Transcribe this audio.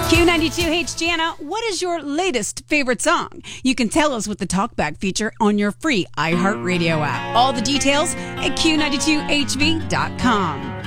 Q92, hey, it's Jana. What is your latest favorite song? You can tell us with the TalkBack feature on your free iHeartRadio app. All the details at Q92HV.com.